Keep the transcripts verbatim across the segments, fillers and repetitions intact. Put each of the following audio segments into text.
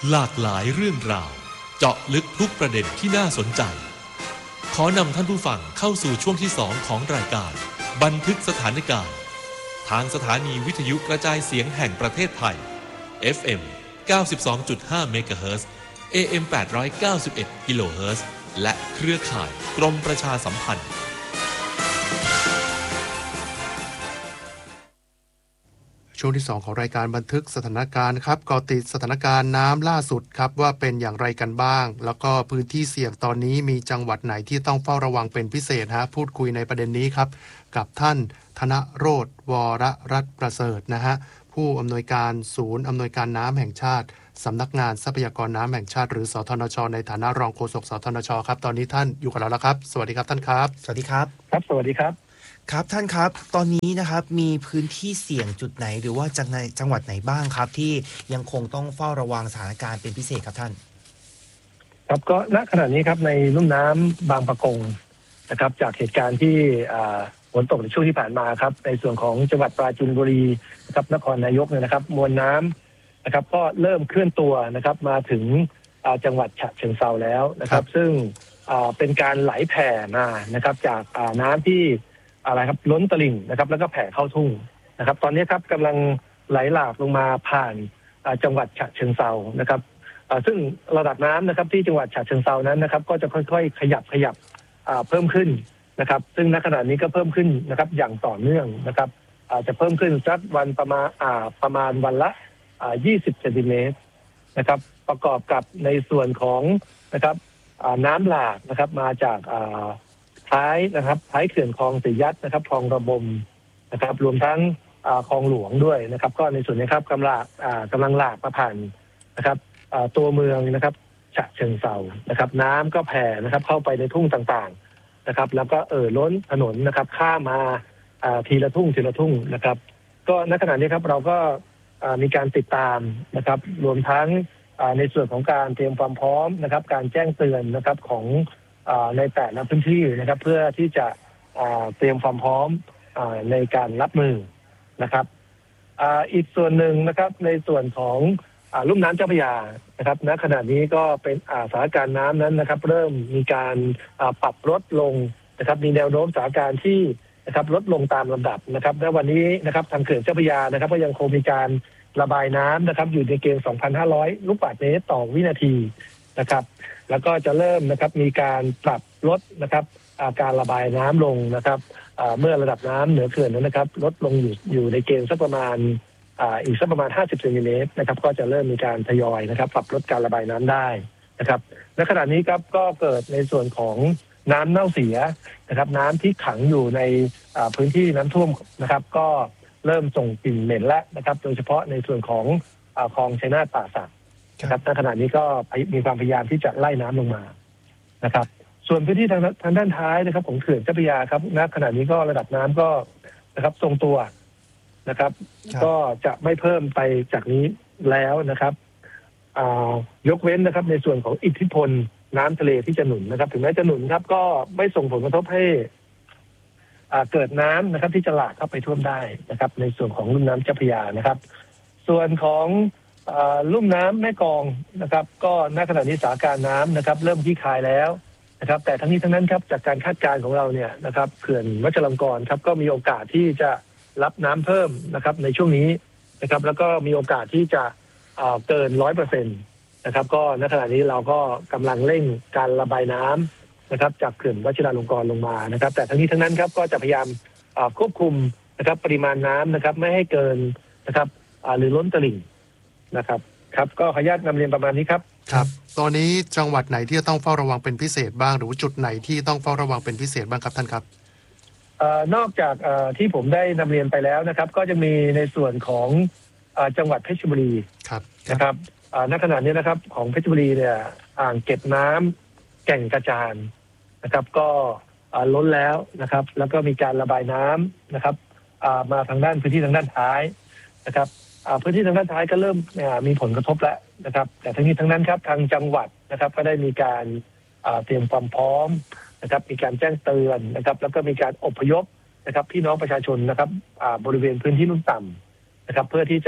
หลากหลายเรื่องราวเจาะลึกทุกประเด็นที่น่าสนใจขอนำท่านผู้ฟังเข้าสู่ช่วงที่สองของรายการบันทึกสถานการณ์ทางสถานีวิทยุกระจายเสียงแห่งประเทศไทย เอฟ เอ็ม เก้าสิบสองจุดห้า เมกะเฮิรตซ์ เอ เอ็ม แปดร้อยเก้าสิบเอ็ด กิโลเฮิรตซ์และเครือข่ายกรมประชาสัมพันธ์ช่วงที่สองของรายการบันทึกสถานการณ์ครับเกาะติดสถานการณ์น้ำล่าสุดครับว่าเป็นอย่างไรกันบ้างแล้วก็พื้นที่เสี่ยงตอนนี้มีจังหวัดไหนที่ต้องเฝ้าระวังเป็นพิเศษฮะพูดคุยในประเด็นนี้ครับกับท่านธนโรจน์ วรรัตน์ประเสริฐนะฮะผู้อำนวยการศูนย์อำนวยการน้ำแห่งชาติสำนักงานทรัพยากรน้ำแห่งชาติหรือสทนชในฐานะรองโฆษกสทนชครับตอนนี้ท่านอยู่กับเราแล้วครับสวัสดีครับท่านครับสวัสดีครับครับสวัสดีครับครับท่านครับตอนนี้นะครับมีพื้นที่เสี่ยงจุดไหนหรือว่าจังจังหวัดไหนบ้างครับที่ยังคงต้องเฝ้าระวังสถานการณ์เป็นพิเศษครับท่านครับก็ณขณะนี้ครับในลุ่มน้ำบางปะกงนะครับจากเหตุการณ์ที่ฝนตกในช่วงที่ผ่านมาครับในส่วนของจังหวัดปราจีนบุรีนะครับนครนายกเนี่ยนะครับมวลน้ำนะครับก็เริ่มเคลื่อนตัวนะครับมาถึงจังหวัดฉะเชิงเทราแล้วนะครับซึ่งเป็นการไหลแผ่มานะครับจากน้ำที่อะไรครับล้นตลิ่งนะครับแล้วก็แผ่เข้าทุ่งนะครับตอนนี้ครับกำลังไหลหลากลงมาผ่านจังหวัดฉะเชิงเทรานะครับซึ่งระดับน้ำนะครับที่จังหวัดฉะเชิงเทรานั้นนะครับก็จะค่อยๆขยับขยับเพิ่มขึ้นนะครับซึ่งณขณะนี้ก็เพิ่มขึ้นนะครับอย่างต่อเนื่องนะครับจะเพิ่มขึ้นสักวันประมาณประมาณวันละยี่สิบเซนติเมตรนะครับประกอบกับในส่วนของนะครับน้ำหลากนะครับมาจากท้ายนะครับท้ายเขื่อนคลองสียัดนะครับคลองระบมนะครับรวมทั้งคลองหลวงด้วยนะครับก็ในส่วนนี้ครับกำลังกำลังหลากมาผ่านนะครับตัวเมืองนะครับฉะเชิงเทรานะครับน้ำก็แผ่นะครับเข้าไปในทุ่งต่างๆนะครับแล้วก็เอ่อล้นถนนนะครับข้ามมาทีละทุ่งทีละทุ่งนะครับก็ณขณะนี้ครับเราก็มีการติดตามนะครับรวมทั้งในส่วนของการเตรียมความพร้อมนะครับการแจ้งเตือนนะครับของในแต่ละพื้นที่นะครับเพื่อที่จะเตรียมความพร้อมในการรับมือนะครับอีกส่วนหนึ่งนะครับในส่วนของลุ่มน้ำเจ้าพระยานะครับณขณะนี้ก็เป็นสถานการณ์น้ำนั้นนะครับเริ่มมีการปรับลดลงนะครับมีแนวโน้มสถานการณ์ที่นะครับลดลงตามลำดับนะครับและวันนี้นะครับทางเขื่อนเจ้าพระยานะครับก็ยังคงมีการระบายน้ำนะครับอยู่ในเกณฑ์ สองพันห้าร้อย ลูกบาศก์เมตรต่อวินาทีนะครับแล้วก็จะเริ่มนะครับมีการปรับลดนะครับการระบายน้ำลงนะครับเมื่อระดับน้ำเหนือเขื่อนนั้นนะครับลดลงอยู่อยู่ในเกณฑ์สักประมาณอีกสักประมาณห้าสิบเซนติเมตรนะครับก็จะเริ่มมีการทยอยนะครับปรับลดการระบายน้ำได้นะครับและขณะนี้ครับก็เกิดในส่วนของน้ำเน่าเสียนะครับน้ำที่ขังอยู่ในพื้นที่น้ำท่วมนะครับก็เริ่มส่งกลิ่นเหม็นแล้วนะครับโดยเฉพาะในส่วนของคลองชัยนาทป่าสักนะครับณขณะนี้ก็มีความพยายามที่จะไล่น้ำลงมานะครับส่วนพื้นที่ทางทางด้านท้ายนะครับของเขื่อนเจ้าพระยาครับณขณะนี้ก็ระดับน้ำก็นะครับทรงตัวนะครับก็จะไม่เพิ่มไปจากนี้แล้วนะครับยกเว้นนะครับในส่วนของอิทธิพลน้ำทะเลที่จะหนุนนะครับถึงแม้จะหนุนครับก็ไม่ส่งผลกระทบให้เกิดน้ำนะครับที่จะหลากเข้าไปท่วมได้นะครับในส่วนของลุ่มน้ำเจ้าพระยานะครับส่วนของลุ่มน้ำแม่กลองนะครับก็ณขณะนี้สถานการณ์น้ำนะครับเริ่มคลี่คลายแล้วนะครับแต่ทั้งนี้ทั้งนั้นครับจากการคาดการณ์ของเราเนี่ยนะครับเขื่อนวัชรลงกรณ์ครับก็มีโอกาสที่จะรับน้ำเพิ่มนะครับในช่วงนี้นะครับแล้วก็มีโอกาสที่จะเกิน ร้อยเปอร์เซ็นต์ นะครับก็ณขณะนี้เราก็กำลังเร่งการระบายน้ำนะครับจากเขื่อนวชิราลงกรณ์ลงมานะครับแต่ทั้งนี้ทั้งนั้นครับก็จะพยายามควบคุมนะครับปริมาณน้ำนะครับไม่ให้เกินนะครับหรือล้นตลิ่งนะครับครับก็ขออนุญาตนำเรียนประมาณนี้ครับครับตอนนี้จังหวัดไหนที่จะต้องเฝ้าระวังเป็นพิเศษบ้างหรือจุดไหนที่ต้องเฝ้าระวังเป็นพิเศษบ้างครับท่านครับนอกจากที่ผมได้นำเรียนไปแล้วนะครับก็จะมีในส่วนของจังหวัดเพชรบุรีนะครับณขณะนี้นะครับของเพชรบุรีเนี่ยอ่างเก็บน้ำแก่งกระจานนะครับก็ล้นแล้วนะครับแล้วก็มีการระบายน้ำนะครับมาทางด้านพื้นที่ทางด้านท้ายนะครับพื้นที่ทางด้านท้ายก็เริ่มมีผลกระทบแล้วนะครับแต่ทั้งนี้ทั้งนั้นครับทางจังหวัดนะครับก็ได้มีการเตรียมความพร้อมนะครับมีการแจ้งเตือนนะครับแล้วก็มีการอพยพนะครับพี่น้องประชาชนนะครับบริเวณพื้นที่ลุ่มต่ำนะครับเพื่อที่จะ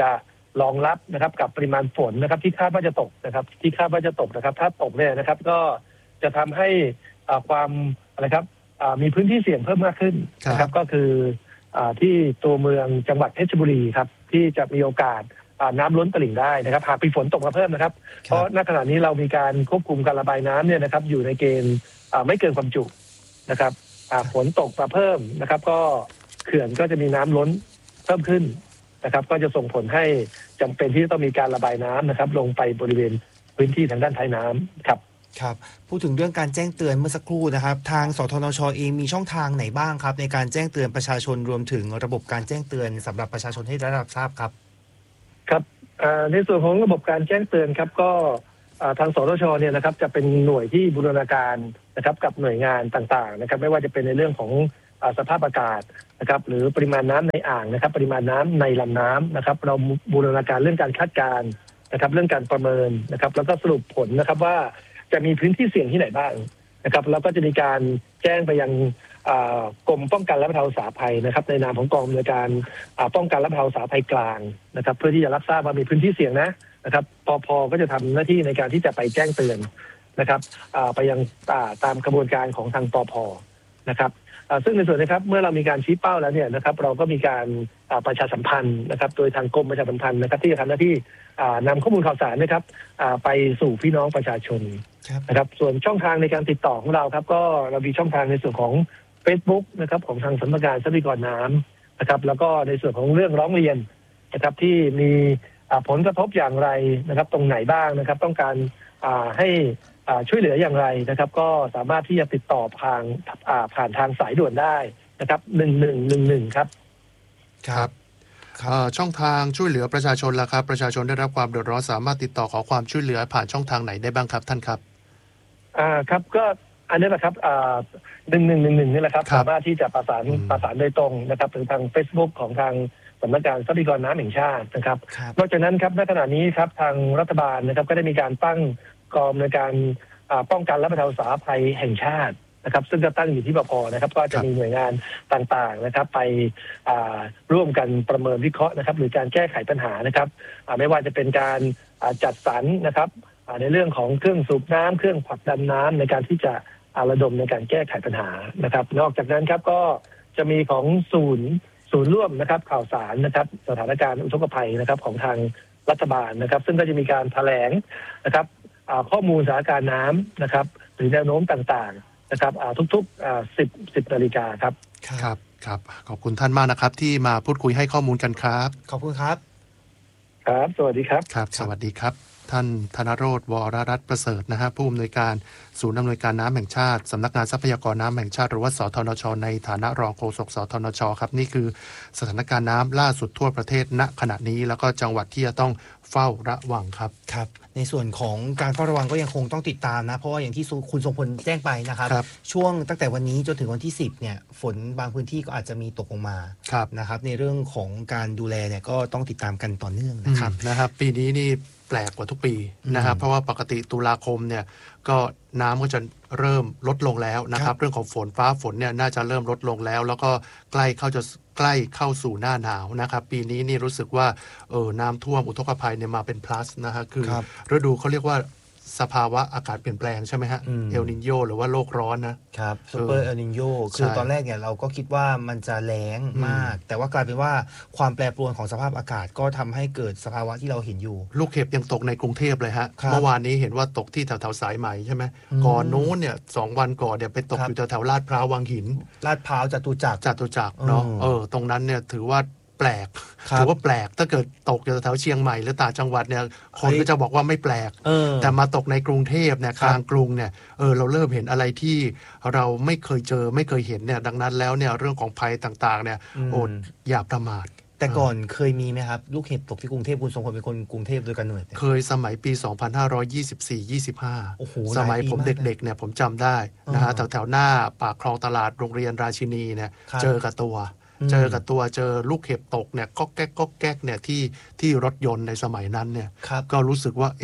รองรับนะครับกับปริมาณฝนนะครับที่คาดว่าจะตกนะครับที่คาดว่าจะตกนะครับถ้าตกเนี่ยนะครับก็จะทำให้ความอะไรครับมีพื้นที่เสี่ยงเพิ่มมากขึ้นนะครับก็คือที่ตัวเมืองจังหวัดเพชรบุรีครับที่จะมีโอกาสน้ำล้นตลิ่งได้นะครับหากมีฝนตกมาเพิ่มนะครับเพราะณขณะนี้เรามีการควบคุมการระบายน้ำเนี่ยนะครับอยู่ในเกณฑ์ไม่เกินความจุนะครับฝนตกมาเพิ่มนะครับก็เขื่อนก็จะมีน้ำล้นเพิ่มขึ้นนะครับก็จะส่งผลให้จำเป็นที่ต้องมีการระบายน้ำนะครับลงไปบริเวณพื้นที่ทางด้านท้ายน้ำครับครับพูดถึงเรื่องการแจ้งเตือนเมื่อสักครู่นะครับทางสทนช.เองมีช่องทางไหนบ้างครับในการแจ้งเตือนประชาชนรวมถึงระบบการแจ้งเตือนสำหรับประชาชนให้ได้รับทราบครับครับในส่วนของระบบการแจ้งเตือนครับก็ทางสทช.เนี่ยนะครับจะเป็นหน่วยที่บูรณาการนะครับกับหน่วยงานต่างๆนะครับไม่ว่าจะเป็นในเรื่องของสภาพอากาศนะครับหรือปริมาณน้ำในอ่างนะครับปริมาณน้ำในลำน้ำนะครับเราบูรณาการเรื่องการคาดการณ์นะครับเรื่องการประเมินนะครับแล้วก็สรุปผลนะครับว่าจะมีพื้นที่เสี่ยงที่ไหนบ้างนะครับแล้วก็จะมีการแจ้งไปยังกรมป้องกันและบรรเทาสาธารณภัยนะครับในนามของกองอำนวยการป้องกันและบรรเทาสาธารณภัยกลางนะครับเพื่อที่จะรับทราบว่ามีพื้นที่เสี่ยงนะนะครับปภ.ก็จะทำหน้าที่ในการที่จะไปแจ้งเตือนนะครับไปยังตามกระบวนการของทางปภ.นะครับซึ่งในส่วนนี้ครับเมื่อเรามีการชี้เป้าแล้วเนี่ยนะครับเราก็มีการประชาสัมพันธ์นะครับโดยทางกรมประชาสัมพันธ์นะครับที่จะทำหน้าที่นำข้อมูลข่าวสารนะครับไปสู่พี่น้องประชาชนนะครับส่วนช่องทางในการติดต่อของเราครับก็เรามีช่องทางในส่วนของ Facebook นะครับของทางสำนักงานทรัพยากรน้ำนะครับแล้วก็ในส่วนของเรื่องร้องเรียนนะครับที่มีผลกระทบอย่างไรนะครับตรงไหนบ้างนะครับต้องการให้ช่วยเหลืออย่างไรนะครับก็สามารถที่จะติดต่อผ่านผ่านทางสายด่วนได้นะครับหนึ่งหนึ่งหนึ่งหนึ่งครับครับช่องทางช่วยเหลือประชาชนล่ะครับประชาชนได้รับความเดือดร้อนสามารถติดต่อขอความช่วยเหลือผ่านช่องทางไหนได้บ้างครับท่านครับอ่าครับก็อันนี้แหละครับอ่าหนึ่งหนึ่งหนึ่งหนึ่งนี่แหละครับสามารถที่จะประสานประสานโดยตรงนะครับหรือทาง Facebook ของทางสำนักงานทรัพยากรน้ำแห่งชาตินะครับนอกจากนั้นครับณขณะนี้ครับทางรัฐบาลนะครับก็ได้มีการตั้งกองในการป้องกันและบรรเทาสาธารณภัยแห่งชาตินะครับซึ่งก็ตั้งอยู่ที่ปภ.นะครับก็จะมีหน่วยงานต่างๆนะครับไปร่วมกันประเมินวิเคราะห์นะครับหรือการแก้ไขปัญหานะครับไม่ว่าจะเป็นการจัดสรรนะครับในเรื่องของเครื่องสูบน้ำเครื่องผลักดันน้ำในการที่จะระดมในการแก้ไขปัญหานะครับนอกจากนั้นครับก็จะมีของศูนย์ศูนย์ร่วมนะครับข่าวสารนะครับสถานการณ์อุทกภัยนะครับของทางรัฐบาลนะครับซึ่งก็จะมีการแถลงนะครับข้อมูลสถานการณ์น้ำนะครับหรือแนวโน้มต่างๆนะครับทุกๆสิบสิบนาฬิกาครับครับครับขอบคุณท่านมากนะครับที่มาพูดคุยให้ข้อมูลกันครับขอบคุณครับครับสวัสดีครับครับสวัสดีครับท่านธนโรจน์ วรรัตน์ประเสริฐนะฮะผู้อำนวยการศูนย์อำนวยการน้ำแห่งชาติสำนักงานทรัพยากรน้ำแห่งชาติหรือว่าสทนช.ในฐานะรองโฆษกสทนช.ครับนี่คือสถานการณ์น้ำล่าสุดทั่วประเทศณขณะนี้แล้วก็จังหวัดที่จะต้องเฝ้าระวังครับครับในส่วนของการเฝ้าระวังก็ยังคงต้องติดตามนะเพราะว่าอย่างที่คุณทรงพลแจ้งไปนะครับช่วงตั้งแต่วันนี้จนถึงวันที่สิบเนี่ยฝนบางพื้นที่ก็อาจจะมีตกลงมานะครับในเรื่องของการดูแลเนี่ยก็ต้องติดตามกันต่อเนื่องนะครับนะครับปีนี้นี่แปลกกว่าทุกปีนะครับเพราะว่าปกติตุลาคมเนี่ยก็น้ำก็จะเริ่มลดลงแล้วนะครับเรื่องของฝนฟ้าฝนเนี่ยน่าจะเริ่มลดลงแล้วแล้วก็ใกล้เข้าจะใกล้เข้าสู่หน้าหนาวนะครับปีนี้นี่รู้สึกว่าเออน้ำท่วมอุทกภัยเนี่ยมาเป็น plus นะฮะคือฤดูเขาเรียกว่าสภาวะอากาศเปลี่ยนแปลงใช่ไหมฮะเอลนิโญหรือว่าโลกร้อนนะครับซูเปอร์เอลนิโญคือตอนแรกเนี่ยเราก็คิดว่ามันจะแล้งมากแต่ว่ากลายเป็นว่าความแปรปรวนของสภาพอากาศก็ทำให้เกิดสภาวะที่เราเห็นอยู่ลูกเห็บยังตกในกรุงเทพเลยฮะเมื่อวานนี้เห็นว่าตกที่แถวๆสายไหมใช่ไหมก่อนโน้นเนี่ยสองวันก่อนเนี่ยไปตกอยู่แถวๆลาดพร้าววังหินลาดพร้าวจตุจักรจตุจักรเนาะเออตรงนั้นเนี่ยถือว่าแปลกถือว่าแปลกถ้าเกิดตกอยู่แถวเชียงใหม่หรือต่างจังหวัดเนี่ยคนก็จะบอกว่าไม่แปลกแต่มาตกในกรุงเทพเนี่ยกลางกรุงเนี่ยเออเราเริ่มเห็นอะไรที่เราไม่เคยเจอไม่เคยเห็นเนี่ยดังนั้นแล้วเนี่ยเรื่องของภัยต่างๆเนี่ยโอดอย่าประมาทแต่ก่อนเคยมีไหมครับลูกเห็บตกที่กรุงเทพคุณทรงพลเป็นคนกรุงเทพโดยกำเนิดเคยสมัยปีสองพันห้าร้อยยี่สิบสี่ ยี่สิบห้าสมัยผมเด็กๆเนี่ยผมจำได้นะฮะแถวๆหน้าปากคลองตลาดโรงเรียนราชินีเนี่ยเจอกับตัวเจอกับตัวเจอลูกเห็บตกเนี่ยก็แก๊กก็แก๊กเนี่ยที่ที่รถยนต์ในสมัยนั้นเนี่ยก็รู้สึกว่าเอ๊ะ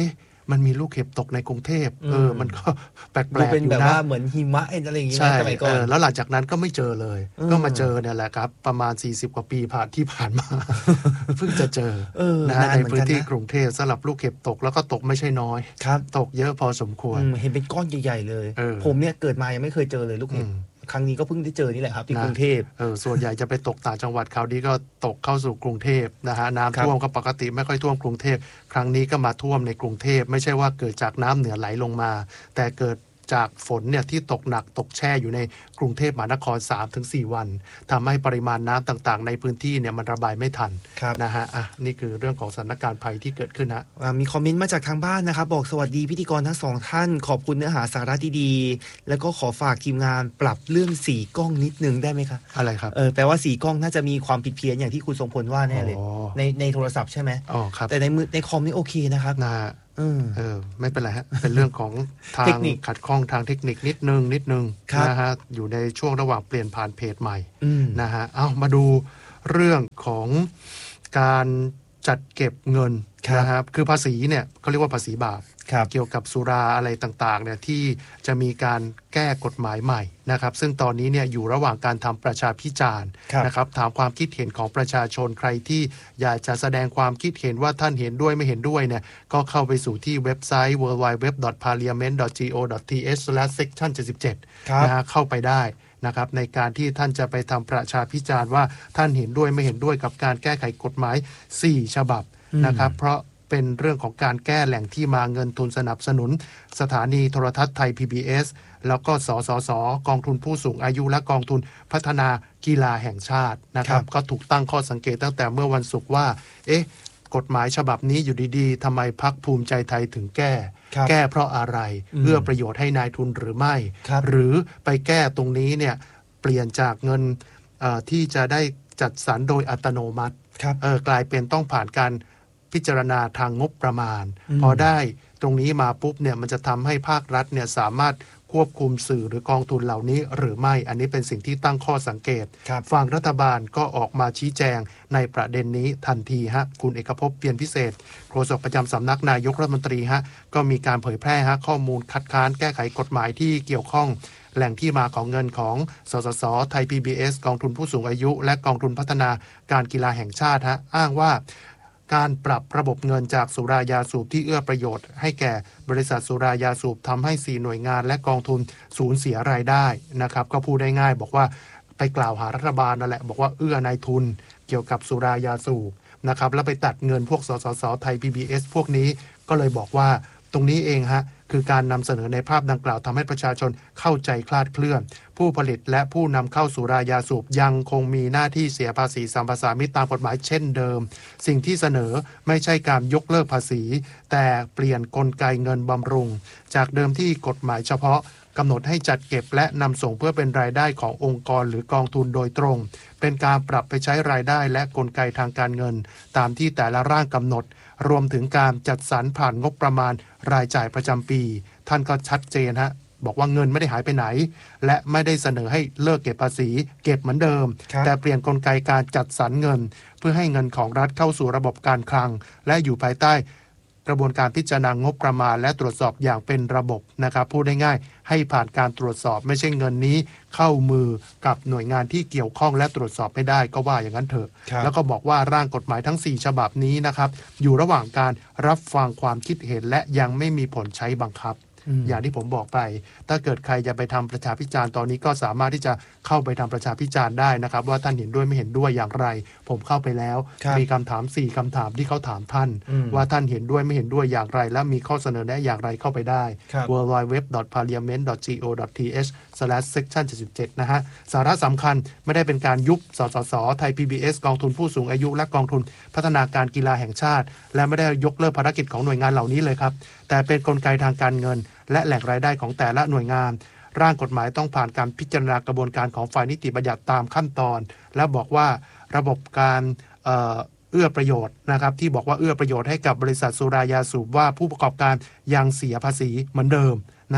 มันมีลูกเห็บตกในกรุงเทพเออมันก็แปลกๆอยู่นะเป็นแบบว่าเหมือนหิมะอะไรอย่างเงี้ยสมัยก่อนแล้วหลังจากนั้นก็ไม่เจอเลยก็มาเจอเนี่ยแหละครับประมาณสี่สิบกว่าปีผ่านที่ผ่านมาเพิ่งจะเจอนะในพื้นที่กรุงเทพสำหรับลูกเห็บตกแล้วก็ตกไม่ใช่น้อยตกเยอะพอสมควรเห็นเป็นก้อนใหญ่ๆเลยผมเนี่ยเกิดมายังไม่เคยเจอเลยลูกเห็บครั้งนี้ก็เพิ่งได้เจอนี่แหละครับที่กรุงเทพเออส่วนใหญ่จะไปตกต่างจังหวัดคราวนี้ก็ตกเข้าสู่กรุงเทพนะฮะน้ำท่วมก็ปกติไม่ค่อยท่วมกรุงเทพครั้งนี้ก็มาท่วมในกรุงเทพไม่ใช่ว่าเกิดจากน้ำเหนือไหลลงมาแต่เกิดจากฝนเนี่ยที่ตกหนักตกแช่อยู่ในกรุงเทพมหานคร สามถึงสี่ วันทำให้ปริมาณน้ำต่างๆในพื้นที่เนี่ยมันระบายไม่ทันนะฮะอ่ะนี่คือเรื่องของสถานการณ์ภัยที่เกิดขึ้นฮะมีคอมเมนต์มาจากทางบ้านนะครับบอกสวัสดีพิธีกรทั้งสองท่านขอบคุณเนื้อหาสาระดีๆแล้วก็ขอฝากทีมงานปรับเรื่องสีกล้องนิดนึงได้ไหมครับอะไรครับเออแปลว่าสีกล้องน่าจะมีความผิดเพี้ยนอย่างที่คุณทรงพลว่าแน่เลยในในโทรศัพท์ใช่ไหมอ๋อครับแต่ในมือในคอมนี่โอเคนะครับนะเออไม่เป็นไรฮะเป็นเรื่องของทางขัดข้องทางเทคนิคนิดนึงนิดนึงนะฮะอยู่ในช่วงระหว่างเปลี่ยนผ่านเพจใหม่นะฮะเอามาดูเรื่องของการจัดเก็บเงินนะครับคือภาษีเนี่ยเขาเรียกว่าภาษีบาปเกี่ยวกับสุราอะไรต่างๆเนี่ยที่จะมีการแก้กฎหมายใหม่นะครับซึ่งตอนนี้เนี่ยอยู่ระหว่างการทำประชาพิจารณ์นะครับถามความคิดเห็นของประชาชนใครที่อยากจะแสดงความคิดเห็นว่าท่านเห็นด้วยไม่เห็นด้วยเนี่ยก็เข้าไปสู่ที่เว็บไซต์ ดับเบิลยู ดับเบิลยู ดับเบิลยู ดอท พาร์ลิเมนต์ ดอท จี โอ ดอท ที เอช สแลช เซกชัน เจ็ดสิบเจ็ด นะฮะเข้าไปได้นะครับในการที่ท่านจะไปทำประชาพิจารณ์ว่าท่านเห็นด้วยไม่เห็นด้วยกับการแก้ไขกฎหมายสี่ฉบับนะครับเพราะเป็นเรื่องของการแก้แหล่งที่มาเงินทุนสนับสนุนสถานีโทรทัศน์ไทย พี บี เอส แล้วก็สสสกองทุนผู้สูงอายุและกองทุนพัฒนากีฬาแห่งชาตินะครับก็ถูกตั้งข้อสังเกตตั้งแต่เมื่อวันศุกร์ว่าเอ๊ะกฎหมายฉบับนี้อยู่ดีๆทำไมพรรคภูมิใจไทยถึงแก้แก้เพราะอะไรเพื่อประโยชน์ให้นายทุนหรือไม่หรือไปแก้ตรงนี้เนี่ยเปลี่ยนจากเงินที่จะได้จัดสรรโดยอัตโนมัติกลายเป็นต้องผ่านการพิจารณาทางงบประมาณพอได้ตรงนี้มาปุ๊บเนี่ยมันจะทำให้ภาครัฐเนี่ยสามารถควบคุมสื่อหรือกองทุนเหล่านี้หรือไม่อันนี้เป็นสิ่งที่ตั้งข้อสังเกตฝั่งรัฐบาลก็ออกมาชี้แจงในประเด็นนี้ทันทีฮะคุณเอกภพเพียรพิเศษโฆษกประจำสำนักนายกรัฐมนตรีฮะก็มีการเผยแพร่ฮะข้อมูลคัดค้านแก้ไขกฎหมายที่เกี่ยวข้องแหล่งที่มาของเงินของสสสไทย พี บี เอส กองทุนผู้สูงอายุและกองทุนพัฒนาการกีฬาแห่งชาติฮะอ้างว่าการปรับระบบเงินจากสุรายาสูบที่เอื้อประโยชน์ให้แก่บริษัทสุรายาสูบทำให้สี่หน่วยงานและกองทุนสูญเสียรายได้นะครับก็พูดได้ง่ายบอกว่าไปกล่าวหารัฐบาลนั่นแหละบอกว่าเอื้อนายทุนเกี่ยวกับสุรายาสูบนะครับแล้วไปตัดเงินพวกสสสไทย พี บี เอส พวกนี้ก็เลยบอกว่าตรงนี้เองฮะคือการนำเสนอในภาพดังกล่าวทำให้ประชาชนเข้าใจคลาดเคลื่อนผู้ผลิตและผู้นำเข้าสุรายาสูบยังคงมีหน้าที่เสียภาษีสัมปทานมิตรตามกฎหมายเช่นเดิมสิ่งที่เสนอไม่ใช่การยกเลิกภาษีแต่เปลี่ยนกลไกเงินบำรุงจากเดิมที่กฎหมายเฉพาะกำหนดให้จัดเก็บและนำส่งเพื่อเป็นรายได้ขององค์กรหรือกองทุนโดยตรงเป็นการปรับไปใช้รายได้และกลไกทางการเงินตามที่แต่ละร่างกำหนดรวมถึงการจัดสรรผ่านงบประมาณรายจ่ายประจำปีท่านก็ชัดเจนฮะบอกว่าเงินไม่ได้หายไปไหนและไม่ได้เสนอให้เลิกเก็บภาษีเก็บเหมือนเดิมแต่เปลี่ยนกลไกการจัดสรรเงินเพื่อให้เงินของรัฐเข้าสู่ระบบการคลังและอยู่ภายใต้กระบวนการพิจารณางบประมาณและตรวจสอบอย่างเป็นระบบนะครับพูดได้ง่ายให้ผ่านการตรวจสอบไม่ใช่เงินนี้เข้ามือกับหน่วยงานที่เกี่ยวข้องและตรวจสอบไม่ได้ก็ว่าอย่างนั้นเถอะแล้วก็บอกว่าร่างกฎหมายทั้งสี่ฉบับนี้นะครับอยู่ระหว่างการรับฟังความคิดเห็นและยังไม่มีผลใช้บังคับอย่างที่ผมบอกไปถ้าเกิดใครจะไปทำประชาพิจารณ์ตอนนี้ก็สามารถที่จะเข้าไปทำประชาพิจารณ์ได้นะครับว่าท่านเห็นด้วยไม่เห็นด้วยอย่างไรผมเข้าไปแล้วมีคำถามสี่คำถามที่เขาถามท่านว่าท่านเห็นด้วยไม่เห็นด้วยอย่างไรและมีข้อเสนอแนะอย่างไรเข้าไปได้ ดับเบิลยู ดับเบิลยู ดับเบิลยู ดอท พาร์ลิเมนต์ ดอท จี โอ ดอท ที เอช สแลช เซกชัน เจ็ดสิบเจ็ด นะฮะสาระสำคัญไม่ได้เป็นการยุบสสสไทย พี บี เอส กองทุนผู้สูงอายุและกองทุนพัฒนาการกีฬาแห่งชาติและไม่ได้ยกเลิกภารกิจของหน่วยงานเหล่านี้เลยครับแต่เป็นกลไกทางการเงินและแหล่งรายได้ของแต่ละหน่วยงานร่างกฎหมายต้องผ่านการพิจารณากระบวนการของฝ่ายนิติบัญญัติตามขั้นตอนและบอกว่าระบบการเอ่อเอื้อประโยชน์นะครับที่บอกว่าเอื้อประโยชน์ให้กับบริษัทสุรายาสูบว่าผู้ประกอบการยังเสียภาษีเหมือนเดิมนะฮะ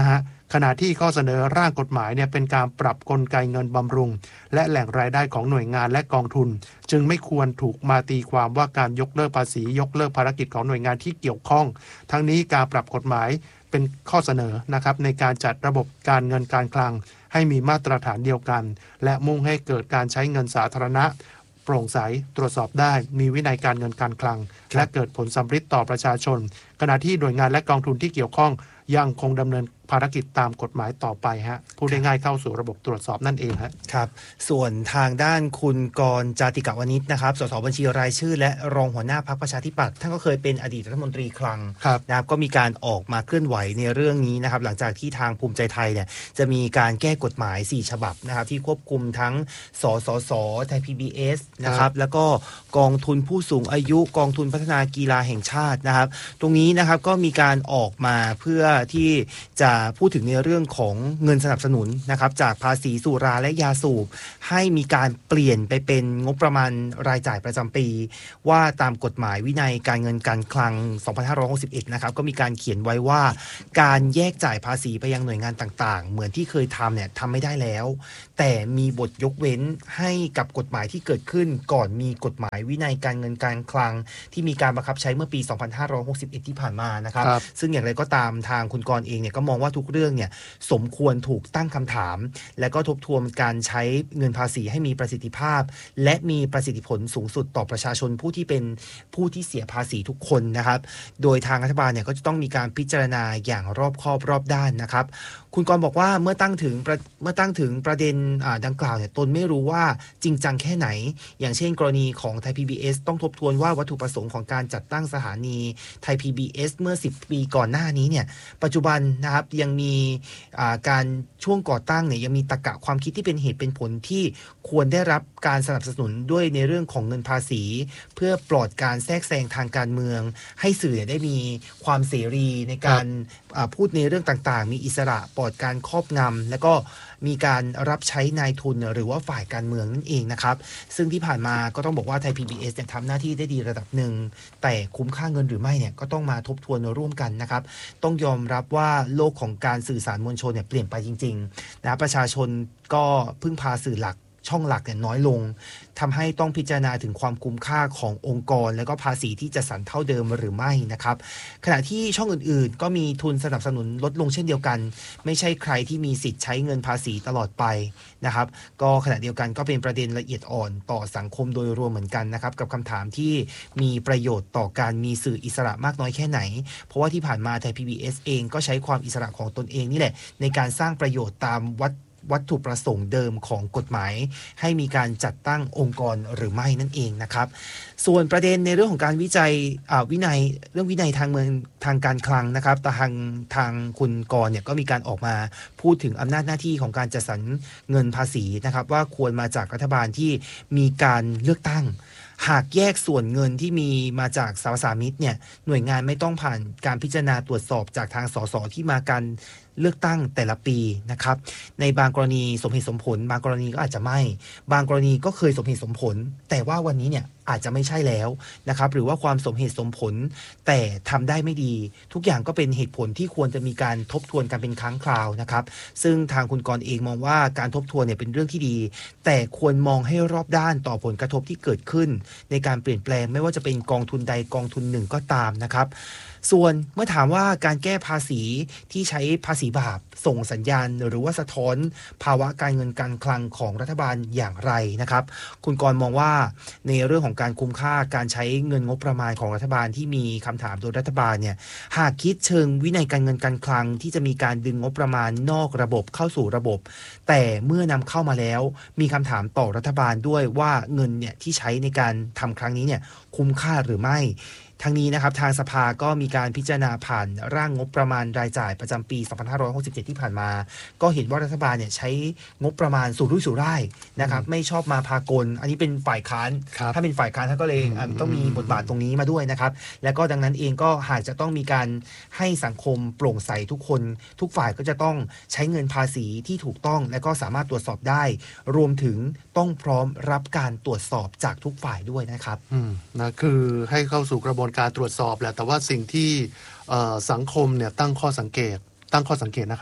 ขณะที่ข้อเสนอร่างกฎหมายเนี่ยเป็นการปรับกลไกเงินบำรุงและแหล่งรายได้ของหน่วยงานและกองทุนจึงไม่ควรถูกมาตีความว่าการยกเลิกภาษียกเลิกภารกิจของหน่วยงานที่เกี่ยวข้องทั้งนี้การปรับกฎหมายเป็นข้อเสนอนะครับในการจัดระบบการเงินการคลังให้มีมาตรฐานเดียวกันและมุ่งให้เกิดการใช้เงินสาธารณะโปร่งใสตรวจสอบได้มีวินัยการเงินการคลังและเกิดผลสำฤทธิ์ต่อประชาชนขณะที่หน่วยงานและกองทุนที่เกี่ยวข้องยังคงดำเนินภารกิจตามกฎหมายต่อไปฮะพูดได้ง่ายเข้าสู่ระบบตรวจสอบนั่นเองฮะครับส่วนทางด้านคุณกรณ์ จาติกวณิชนะครับสสบัญชีรายชื่อและรองหัวหน้าพรรคประชาธิปัตย์ท่านก็เคยเป็นอดีตรัฐมนตรีคลังนะครับก็มีการออกมาเคลื่อนไหวในเรื่องนี้นะครับหลังจากที่ทางภูมิใจไทยเนี่ยจะมีการแก้กฎหมายสี่ฉบับนะครับที่ควบคุมทั้งสสสไทย พี บี เอส นะครับแล้วก็กองทุนผู้สูงอายุกองทุนพัฒนากีฬาแห่งชาตินะครับตรงนี้นะครับก็มีการออกมาเพื่อที่จะพูดถึงในเรื่องของเงินสนับสนุนนะครับจากภาษีสุราและยาสูบให้มีการเปลี่ยนไปเป็นงบประมาณรายจ่ายประจำปีว่าตามกฎหมายวินัยการเงินการคลังสองพันห้าร้อยหกสิบเอ็ดนะครับก็มีการเขียนไว้ว่าการแยกจ่ายภาษีไปยังหน่วยงานต่างๆเหมือนที่เคยทำเนี่ยทำไม่ได้แล้วแต่มีบทยกเว้นให้กับกฎหมายที่เกิดขึ้นก่อนมีกฎหมายวินัยการเงินการคลังที่มีการบังคับใช้เมื่อปีสองพันห้าร้อยหกสิบเอ็ดที่ผ่านมานะครับซึ่งอย่างไรก็ตามทางคุณกรณ์เองเนี่ยก็มองว่าทุกเรื่องเนี่ยสมควรถูกตั้งคำถามและก็ทบทวนการใช้เงินภาษีให้มีประสิทธิภาพและมีประสิทธิผลสูงสุดต่อประชาชนผู้ที่เป็นผู้ที่เสียภาษีทุกคนนะครับโดยทางรัฐบาลเนี่ยก็จะต้องมีการพิจารณาอย่างรอบคอบรอบด้านนะครับคุณกรณ์บอกว่าเมื่อตั้งถึงเมื่อตั้งถึงประเด็นดังกล่าวเนี่ยตนไม่รู้ว่าจริงจังแค่ไหนอย่างเช่นกรณีของไทย พี บี เอส ต้องทบทวนว่าวัตถุประสงค์ของการจัดตั้งสถานีไทย พี บี เอส เมื่อสิบปีก่อนหน้านี้เนี่ยปัจจุบันนะครับยังมีการช่วงก่อตั้งเนี่ยยังมีตรรกะความคิดที่เป็นเหตุเป็นผลที่ควรได้รับการสนับสนุนด้วยในเรื่องของเงินภาษีเพื่อปลอดการแทรกแซงทางการเมืองให้สื่อได้มีความเสรีในการพูดในเรื่องต่างๆมีอิสระปลอดการครอบงำและก็มีการรับใช้นายทุนหรือว่าฝ่ายการเมืองนั่นเองนะครับซึ่งที่ผ่านมาก็ต้องบอกว่าไทย พี บี เอส เนี่ยทำหน้าที่ได้ดีระดับหนึ่งแต่คุ้มค่าเงินหรือไม่เนี่ยก็ต้องมาทบทวนร่วมกันนะครับต้องยอมรับว่าโลกของการสื่อสารมวลชนเนี่ยเปลี่ยนไปจริงๆนะประชาชนก็พึ่งพาสื่อหลักช่องหลักเนี่ยน้อยลงทำให้ต้องพิจารณาถึงความคุ้มค่าขององค์กรและก็ภาษีที่จะสั่นเท่าเดิมหรือไม่นะครับขณะที่ช่องอื่นๆก็มีทุนสนับสนุนลดลงเช่นเดียวกันไม่ใช่ใครที่มีสิทธิ์ใช้เงินภาษีตลอดไปนะครับก็ขณะเดียวกันก็เป็นประเด็นละเอียดอ่อนต่อสังคมโดยรวมเหมือนกันนะครับกับคำถามที่มีประโยชน์ต่อการมีสื่ออิสระมากน้อยแค่ไหนเพราะว่าที่ผ่านมาไทย พี บี เอส เองก็ใช้ความอิสระของตนเองนี่แหละในการสร้างประโยชน์ตามวัดวัตถุประสงค์เดิมของกฎหมายให้มีการจัดตั้งองค์กรหรือไม่นั่นเองนะครับส่วนประเด็นในเรื่องของการวิจัยวินัยเรื่องวินัยทางเมืองทางการคลังนะครับทางทางคุณกรณ์เนี่ยก็มีการออกมาพูดถึงอำนาจหน้าที่ของการจัดสรรเงินภาษีนะครับว่าควรมาจากรัฐบาลที่มีการเลือกตั้งหากแยกส่วนเงินที่มีมาจากสรรพสามิตเนี่ยหน่วยงานไม่ต้องผ่านการพิจารณาตรวจสอบจากทางสสที่มาการเลือกตั้งแต่ละปีนะครับในบางกรณีสมเหตุสมผลบางกรณีก็อาจจะไม่บางกรณีก็เคยสมเหตุสมผลแต่ว่าวันนี้เนี่ยอาจจะไม่ใช่แล้วนะครับหรือว่าความสมเหตุสมผลแต่ทำได้ไม่ดีทุกอย่างก็เป็นเหตุผลที่ควรจะมีการทบทวนกันเป็นครั้งคราวนะครับซึ่งทางคุณกรณ์เองมองว่าการทบทวนเนี่ยเป็นเรื่องที่ดีแต่ควรมองให้รอบด้านต่อผลกระทบที่เกิดขึ้นในการเปลี่ยนแปลงไม่ว่าจะเป็นกองทุนใดกองทุนหนึ่งก็ตามนะครับส่วนเมื่อถามว่าการแก้ภาษีที่ใช้ภาษีบาปส่งสัญญาณหรือว่าสะท้อนภาวะการเงินการคลังของรัฐบาลอย่างไรนะครับคุณกรณ์มองว่าในเรื่องของการคุ้มค่าการใช้เงินงบประมาณของรัฐบาลที่มีคำถามโดยรัฐบาลเนี่ยหากคิดเชิงวินัยการเงินการคลังที่จะมีการดึงงบประมาณนอกระบบเข้าสู่ระบบแต่เมื่อนำเข้ามาแล้วมีคำถามต่อรัฐบาลด้วยว่าเงินเนี่ยที่ใช้ในการทำครั้งนี้เนี่ยคุ้มค่าหรือไม่ทั้งนี้นะครับทางสภาก็มีการพิจารณาผ่านร่างงบประมาณรายจ่ายประจำปีสองพันห้าร้อยหกสิบเจ็ดที่ผ่านมาก็เห็นว่ารัฐบาลเนี่ยใช้งบประมาณสุรุ่ยสุร่ายนะครับไม่ชอบมาพากลอันนี้เป็นฝ่ายค้านถ้าเป็นฝ่ายค้านท่านก็เลยต้องมีบทบาทตรงนี้มาด้วยนะครับแล้วก็ดังนั้นเองก็หากจะต้องมีการให้สังคมโปร่งใสทุกคนทุกฝ่ายก็จะต้องใช้เงินภาษีที่ถูกต้องและก็สามารถตรวจสอบได้รวมถึงต้องพร้อมรับการตรวจสอบจากทุกฝ่ายด้วยนะครับอืมนะคือให้เข้าสู่กระบวนการตรวจสอบแหละแต่ว่าสิ่งที่สังคมเนี่ยตั้งข้อสังเกตตั้งข้อสังเกตนะครับ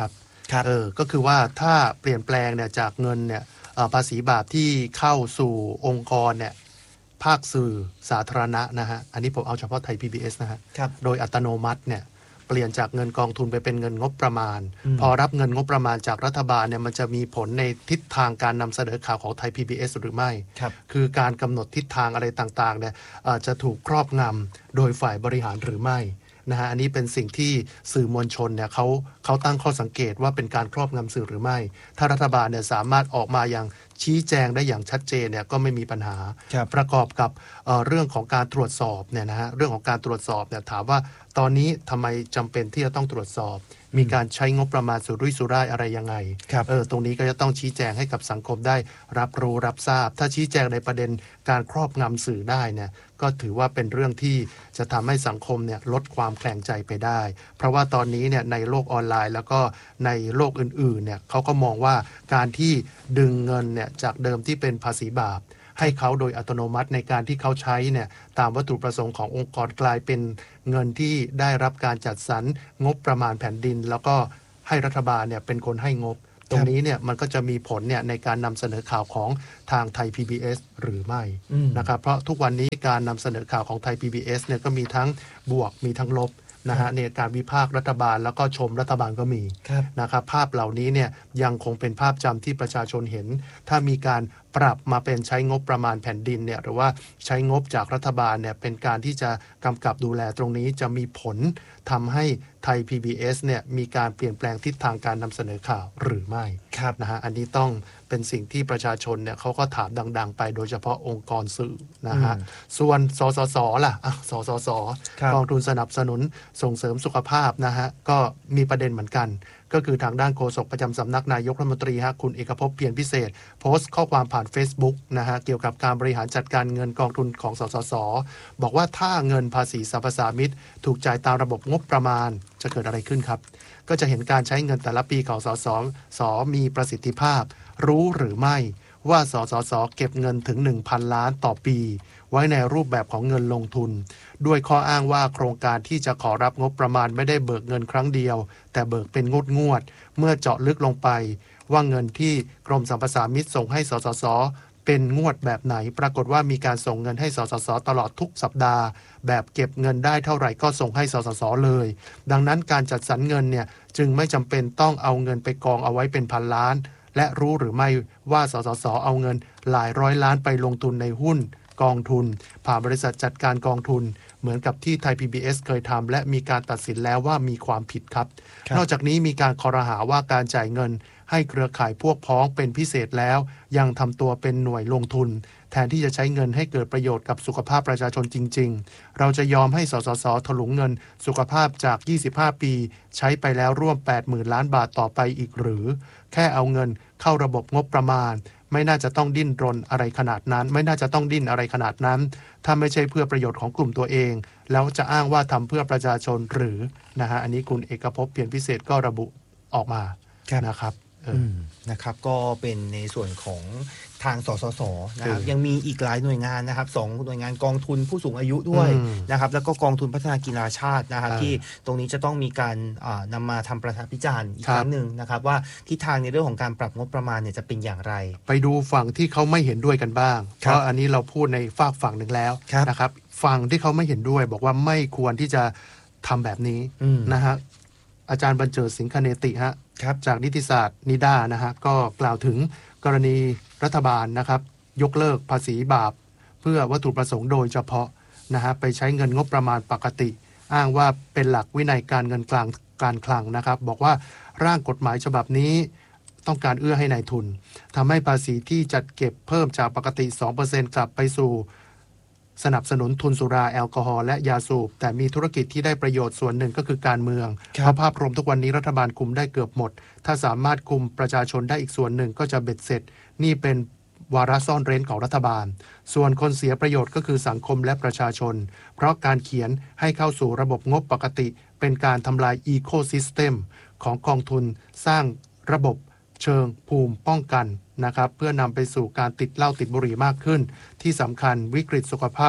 เออก็คือว่าถ้าเปลี่ยนแปลงเนี่ยจากเงินเนี่ยภาษีบาปที่เข้าสู่องค์กรเนี่ยภาคสื่อสาธารณะนะฮะอันนี้ผมเอาเฉพาะไทย พี บี เอส นะฮะโดยอัตโนมัติเนี่ยเปลี่ยนจากเงินกองทุนไปเป็นเงินงบประมาณพอรับเงินงบประมาณจากรัฐบาลเนี่ยมันจะมีผลในทิศทางการนำเสนอข่าวของไทย พี บี เอส หรือไม่ ค, คือการกำหนดทิศทางอะไรต่างๆเนี่ยจะถูกครอบงำโดยฝ่ายบริหารหรือไม่นะฮะอันนี้เป็นสิ่งที่สื่อมวลชนเนี่ยเขาเขาตั้งข้อสังเกตว่าเป็นการครอบงำสื่อหรือไม่ถ้ารัฐบาลเนี่ยสามารถออกมาอย่างชี้แจงได้อย่างชัดเจนเนี่ยก็ไม่มีปัญหาประกอบกับ เอ่อ เรื่องของการตรวจสอบเนี่ยนะฮะเรื่องของการตรวจสอบเนี่ยถามว่าตอนนี้ทำไมจำเป็นที่จะต้องตรวจสอบมีการใช้งบประมาณสุรุ่ยสุร่ายอะไรยังไงเออตรงนี้ก็จะต้องชี้แจงให้กับสังคมได้รับรู้รับทราบถ้าชี้แจงในประเด็นการครอบงำสื่อได้เนี่ยก็ถือว่าเป็นเรื่องที่จะทำให้สังคมเนี่ยลดความแคลงใจไปได้เพราะว่าตอนนี้เนี่ยในโลกออนไลน์แล้วก็ในโลกอื่นๆเนี่ยเขาก็มองว่าการที่ดึงเงินเนี่ยจากเดิมที่เป็นภาษีบาปให้เขาโดยอัตโนมัติในการที่เขาใช้เนี่ยตามวัตถุประสงค์ขององค์กรกลายเป็นเงินที่ได้รับการจัดสรรงบประมาณแผ่นดินแล้วก็ให้รัฐบาลเนี่ยเป็นคนให้งบตรงนี้เนี่ยมันก็จะมีผลเนี่ยในการนำเสนอข่าวของทางไทย พี บี เอส หรือไม่นะครับเพราะทุกวันนี้การนำเสนอข่าวของไทย พี บี เอส เนี่ยก็มีทั้งบวกมีทั้งลบนะฮะในการวิพากษ์รัฐบาลแล้วก็ชมรัฐบาลก็มีนะครับภาพเหล่านี้เนี่ยยังคงเป็นภาพจำที่ประชาชนเห็นถ้ามีการปรับมาเป็นใช้งบประมาณแผ่นดินเนี่ยหรือว่าใช้งบจากรัฐบาลเนี่ยเป็นการที่จะกำกับดูแลตรงนี้จะมีผลทำให้ไทย พี บี เอส เนี่ยมีการเปลี่ยนแปลงทิศทางการนำเสนอข่าวหรือไม่นะฮะอันนี้ต้องเป็นสิ่งที่ประชาชนเนี่ยเขาก็ถามดังๆไปโดยเฉพาะองค์กรสื่อนะฮะส่วนสสสล่ะอ่ะสสสกองทุนสนับสนุนส่งเสริมสุขภาพนะฮะก็มีประเด็นเหมือนกันก็คือทางด้านโฆษกประจำสำนักนายกรัฐมนตรีฮะคุณเอกภพเพียรพิเศษโพสต์ข้อความผ่าน Facebook นะฮะเกี่ยวกับการบริหารจัดการเงินกองทุนของสสสบอกว่าถ้าเงินภาษีสรรพสามิตถูกจ่ายตามระบบงบประมาณจะเกิดอะไรขึ้นครับก็จะเห็นการใช้เงินแต่ละปีของสสสมีประสิทธิภาพรู้หรือไม่ว่าสสสเก็บเงินถึง หนึ่งพัน ล้านต่อปีไว้ในรูปแบบของเงินลงทุนด้วยข้ออ้างว่าโครงการที่จะขอรับงบประมาณไม่ได้เบิกเงินครั้งเดียวแต่เบิกเป็นงวดงวดเมื่อเจาะลึกลงไปว่าเงินที่กรมสรรพสามิตส่งให้สสสเป็นงวดแบบไหนปรากฏว่ามีการส่งเงินให้สสสตลอดทุกสัปดาห์แบบเก็บเงินได้เท่าไหร่ก็ส่งให้สสสเลยดังนั้นการจัดสรรเงินเนี่ยจึงไม่จำเป็นต้องเอาเงินไปกองเอาไว้เป็นพันล้านและรู้หรือไม่ว่าสสสเอาเงินหลายร้อยล้านไปลงทุนในหุ้นกองทุนผ่านบริษัทจัดการกองทุนเหมือนกับที่ไทย พี บี เอส เคยทำและมีการตัดสินแล้วว่ามีความผิดครับนอกจากนี้มีการคอรหาว่าการจ่ายเงินให้เครือข่ายพวกพ้องเป็นพิเศษแล้วยังทำตัวเป็นหน่วยลงทุนแทนที่จะใช้เงินให้เกิดประโยชน์กับสุขภาพประชาชนจริงๆเราจะยอมให้สสสถลุงเงินสุขภาพจากยี่สิบห้าปีใช้ไปแล้วร่วม แปดหมื่น ล้านบาทต่อไปอีกหรือแค่เอาเงินเข้าระบบงบประมาณไม่น่าจะต้องดิ้นรนอะไรขนาดนั้นไม่น่าจะต้องดิ้นอะไรขนาดนั้นถ้าไม่ใช่เพื่อประโยชน์ของกลุ่มตัวเองแล้วจะอ้างว่าทำเพื่อประชาชนหรือนะฮะอันนี้คุณเอกภพเพียรพิเศษก็ระบุออกมานะครับนะครับก็เป็นในส่วนของทางสสสนะครับยังมีอีกหลายหน่วยงานนะครับสองหน่วยงานกองทุนผู้สูงอายุด้วยนะครับแล้วก็กองทุนพัฒนากีฬาชาตินะครับที่ตรงนี้จะต้องมีการนำมาทำประชาพิจารณ์อีกครั้งหนึ่งนะครับว่าทิศทางในเรื่องของการปรับงบประมาณเนี่ยจะเป็นอย่างไรไปดูฝั่งที่เขาไม่เห็นด้วยกันบ้างเพราะอันนี้เราพูดในฝากฝั่งหนึ่งแล้วนะครับฝั่งที่เขาไม่เห็นด้วยบอกว่าไม่ควรที่จะทำแบบนี้นะฮะอาจารย์บรรเจิดสิงคเนติฮะจากนิติศาสตร์นิด้านะฮะก็กล่าวถึงกรณีรัฐบาลนะครับยกเลิกภาษีบาปเพื่อวัตถุประสงค์โดยเฉพาะนะฮะไปใช้เงินงบประมาณปกติอ้างว่าเป็นหลักวินัยการเงินกลางการคลังนะครับบอกว่าร่างกฎหมายฉบับนี้ต้องการเอื้อให้นายทุนทำให้ภาษีที่จัดเก็บเพิ่มจากปกติ สองเปอร์เซ็นต์ กลับไปสู่สนับสนุนทุนสุราแอลกอฮอล์และยาสูบแต่มีธุรกิจที่ได้ประโยชน์ส่วนหนึ่งก็คือการเมืองเพราะภาพรวมทุกวันนี้รัฐบาลคุมได้เกือบหมดถ้าสามารถคุมประชาชนได้อีกส่วนหนึ่งก็จะเบ็ดเสร็จนี่เป็นวาระซ่อนเร้นของรัฐบาลส่วนคนเสียประโยชน์ก็คือสังคมและประชาชนเพราะการเขียนให้เข้าสู่ระบบงบปกติเป็นการทำลายอีโคซิสเต็มของกองทุนสร้างระบบเชิงภูมิป้องกันนะครับเพื่อนำไปสู่การติดเหล้าติดบุหรี่มากขึ้นที่สำคัญวิกฤตสุขภาพ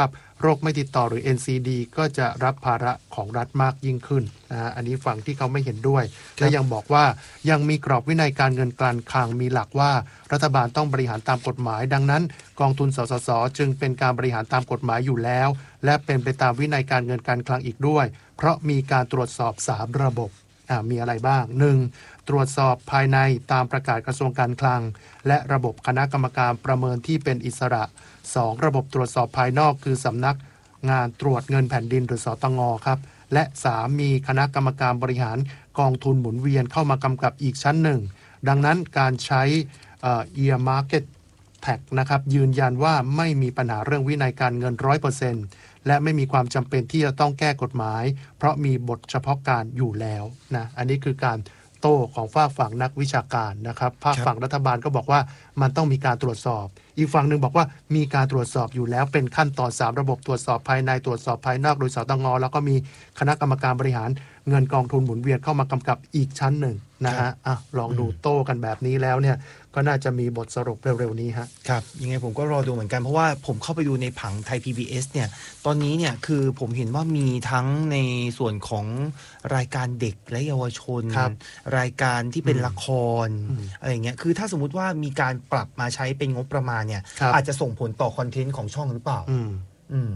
โรคไม่ติดต่อหรือ เอ็น ซี ดี ก็จะรับภาระของรัฐมากยิ่งขึ้นนะฮะอันนี้ฝั่งที่เขาไม่เห็นด้วยและยังบอกว่ายังมีกรอบวินัยการเงินการคลังมีหลักว่ารัฐบาลต้องบริหารตามกฎหมายดังนั้นกองทุนสสสจึงเป็นการบริหารตามกฎหมายอยู่แล้วและเป็นไปตามวินัยการเงินการคลังอีกด้วยเพราะมีการตรวจสอบสามระบบอ่ามีอะไรบ้าง หนึ่ง ตรวจสอบภายในตามประกาศกระทรวงการคลังและระบบคณะกรรมการประเมินที่เป็นอิสระ สอง ระบบตรวจสอบภายนอกคือสำนักงานตรวจเงินแผ่นดินหรือสตงครับและ สาม มีคณะกรรมการบริหารกองทุนหมุนเวียนเข้ามากำกับอีกชั้นหนึ่งดังนั้นการใช้เอ่อ Ear Market Tax นะครับยืนยันว่าไม่มีปัญหาเรื่องวินัยการเงิน ร้อยเปอร์เซ็นต์ และไม่มีความจำเป็นที่จะต้องแก้กฎหมายเพราะมีบทเฉพาะการอยู่แล้วนะอันนี้คือการโต้ของฝากฝั่งนักวิชาการนะครับภาคฝั่งรัฐบาลก็บอกว่ามันต้องมีการตรวจสอบอีกฝั่งหนึ่งบอกว่ามีการตรวจสอบอยู่แล้วเป็นขั้นตอนสามระบบตรวจสอบภายในตรวจสอบภายนอกโดยสตงแล้วก็มีคณะกรรมการบริหารเงินกองทุนหมุนเวียนเข้ามากำกับอีกชั้นหนึ่งนะฮะอ่ะลองดูโต้กันแบบนี้แล้วเนี่ยก็น่าจะมีบทสรุปเร็วๆนี้ฮะครับยังไงผมก็รอดูเหมือนกันเพราะว่าผมเข้าไปดูในผังไทย พี บี เอส เนี่ยตอนนี้เนี่ยคือผมเห็นว่ามีทั้งในส่วนของรายการเด็กและเยาวชนรายการที่เป็นละครอะไรเงี้ยคือถ้าสมมุติว่ามีการปรับมาใช้เป็นงบประมาณเนี่ยอาจจะส่งผลต่อคอนเทนต์ของช่องหรือเปล่าอืม